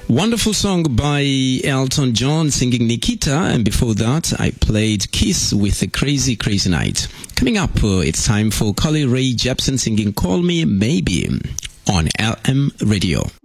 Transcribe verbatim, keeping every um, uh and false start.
Wonderful song by Elton John singing Nikita, and before that I played Kiss with a Crazy Crazy Night. Coming up, uh, it's time for Carly Rae Jepsen singing Call Me Maybe on L M Radio.